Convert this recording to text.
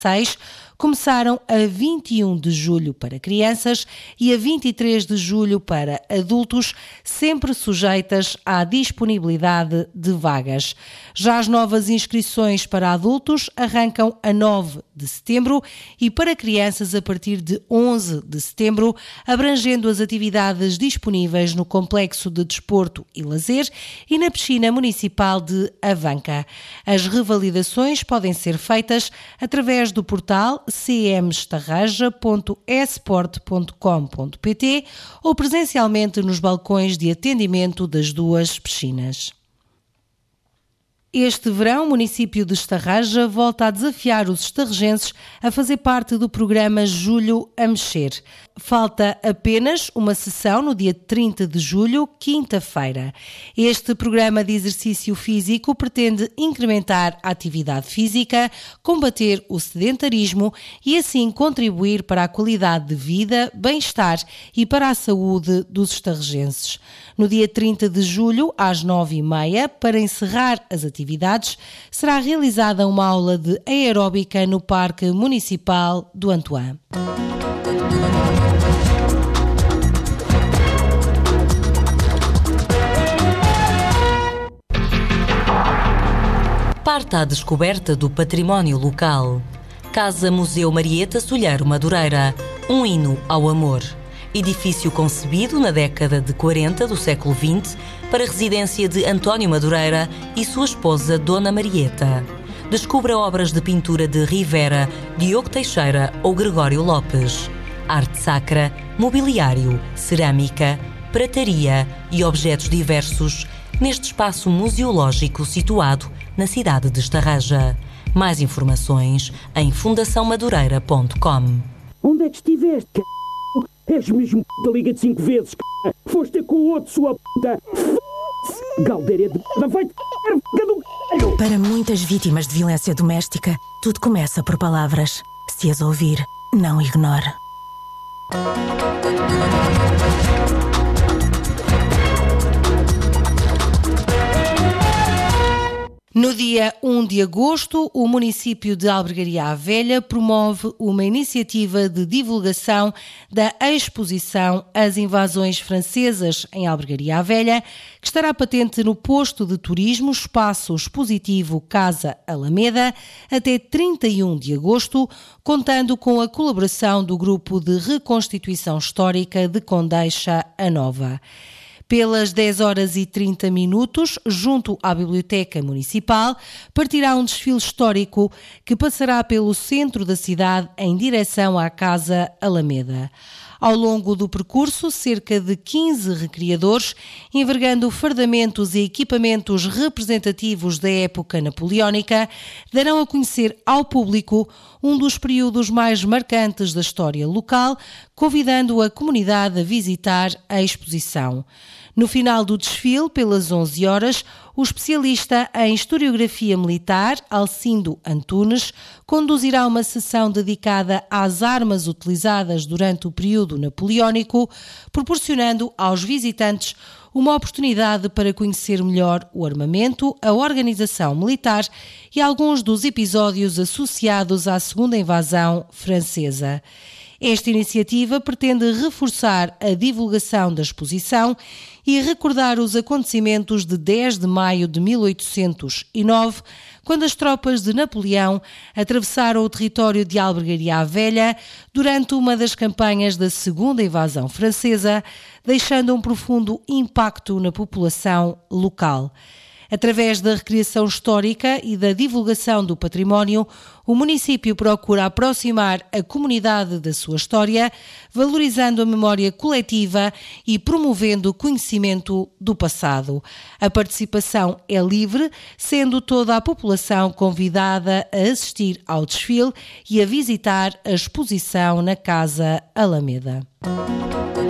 começaram a 21 de julho para crianças e a 23 de julho para adultos, sempre sujeitas à disponibilidade de vagas. Já as novas inscrições para adultos arrancam a 9 de setembro e para crianças a partir de 11 de setembro, abrangendo as atividades disponíveis no Complexo de Desporto e Lazer e na Piscina Municipal de Avanca. As revalidações podem ser feitas através do portal cmestarraja.esport.com.pt ou presencialmente nos balcões de atendimento das duas piscinas. Este verão, o município de Estarraja volta a desafiar os estarrejenses a fazer parte do programa Julho a Mexer. Falta apenas uma sessão no dia 30 de julho, quinta-feira. Este programa de exercício físico pretende incrementar a atividade física, combater o sedentarismo e assim contribuir para a qualidade de vida, bem-estar e para a saúde dos estarrejenses. No dia 30 de julho, às 9h30, para encerrar as atividades, será realizada uma aula de aeróbica no Parque Municipal do Antoine. Parta à descoberta do património local. Casa Museu Marieta Solheiro Madureira, um hino ao amor. Edifício concebido na década de 40 do século XX para residência de António Madureira e sua esposa Dona Marieta. Descubra obras de pintura de Rivera, Diogo Teixeira ou Gregório Lopes. Arte sacra, mobiliário, cerâmica, prataria e objetos diversos neste espaço museológico situado na cidade de Estarraja. Mais informações em fundaçãomadureira.com. Onde é que estiveste, c****? És mesmo da Liga de 5 vezes, c****. Foste ter com o outro, sua puta. F***se. Galdeira de p***, vai-te c****, do c****. Para muitas vítimas de violência doméstica, tudo começa por palavras. Se as ouvir, não ignore. No dia 1 de agosto, o município de Albergaria à Velha promove uma iniciativa de divulgação da exposição As Invasões Francesas em Albergaria à Velha, que estará patente no posto de turismo Espaço Expositivo Casa Alameda até 31 de agosto, contando com a colaboração do Grupo de Reconstituição Histórica de Condeixa a Nova. Pelas 10h30, junto à Biblioteca Municipal, partirá um desfile histórico que passará pelo centro da cidade em direção à Casa Alameda. Ao longo do percurso, cerca de 15 recriadores, envergando fardamentos e equipamentos representativos da época napoleónica, darão a conhecer ao público um dos períodos mais marcantes da história local, convidando a comunidade a visitar a exposição. No final do desfile, pelas 11h, o especialista em historiografia militar, Alcindo Antunes, conduzirá uma sessão dedicada às armas utilizadas durante o período napoleónico, proporcionando aos visitantes uma oportunidade para conhecer melhor o armamento, a organização militar e alguns dos episódios associados à segunda invasão francesa. Esta iniciativa pretende reforçar a divulgação da exposição e recordar os acontecimentos de 10 de maio de 1809, quando as tropas de Napoleão atravessaram o território de Albergaria à Velha durante uma das campanhas da segunda invasão francesa, deixando um profundo impacto na população local. Através da recriação histórica e da divulgação do património, o município procura aproximar a comunidade da sua história, valorizando a memória coletiva e promovendo o conhecimento do passado. A participação é livre, sendo toda a população convidada a assistir ao desfile e a visitar a exposição na Casa Alameda.